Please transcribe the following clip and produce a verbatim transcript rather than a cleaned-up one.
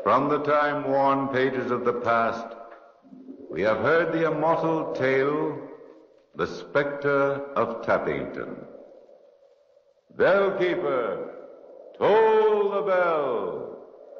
from the time-worn pages of the past, we have heard the immortal tale, The Spectre of Tappington. Bellkeeper, toll the bell!